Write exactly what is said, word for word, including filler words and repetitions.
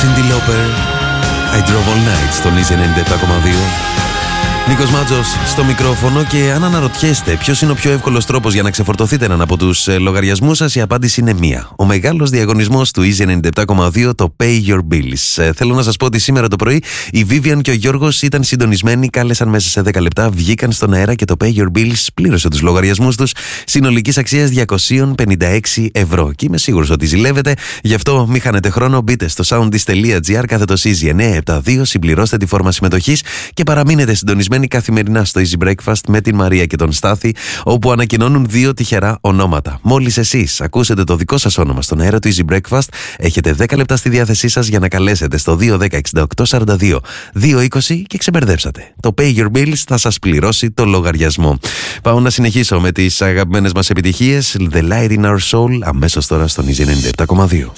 Cyndi Lauper, I Drove All Night στον Easy ενενήντα επτά κόμμα δύο. Νίκος Μάτζος στο μικρόφωνο, και αν αναρωτιέστε ποιος είναι ο πιο εύκολος τρόπος για να ξεφορτωθείτε έναν από τους λογαριασμούς σας, η απάντηση είναι μία. Ο μεγάλος διαγωνισμός του Easy ενενήντα επτά κόμμα δύο, το Pay Your Bills. Ε, θέλω να σας πω ότι σήμερα το πρωί η Vivian και ο Γιώργος ήταν συντονισμένοι, κάλεσαν μέσα σε δέκα λεπτά, βγήκαν στον αέρα και το Pay Your Bills πλήρωσε τους λογαριασμούς τους συνολικής αξίας διακόσια πενήντα έξι ευρώ. Και είμαι σίγουρος ότι ζηλεύετε, γι' αυτό μην χάνετε χρόνο, μπείτε στο soundis.gr κάθετος Easy εννιακόσια εβδομήντα δύο, συμπληρώστε τη φόρμα συμμετοχής και παραμείνετε συντονισμένοι καθημερινά στο Easy Breakfast με την Μαρία και τον Στάθη, όπου ανακοινώνουν δύο τυχερά ονόματα. Μόλις εσείς ακούσετε το δικό σας όνομα στον αέρα του Easy Breakfast, έχετε δέκα λεπτά στη διάθεσή σας για να καλέσετε στο δύο ένα μηδέν εξήντα οκτώ σαράντα δύο δύο είκοσι και ξεμπερδέψατε. Το Pay Your Bills θα σας πληρώσει το λογαριασμό. Πάω να συνεχίσω με τις αγαπημένες μας επιτυχίες. The Light in Our Soul αμέσως τώρα στον Easy ενενήντα επτά κόμμα δύο.